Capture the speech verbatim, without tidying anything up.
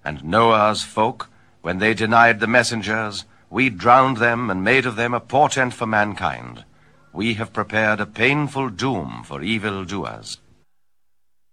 And Noah's folk, when they denied the messengers, we drowned them and made of them a portent for mankind. We have prepared a painful doom for evil doers.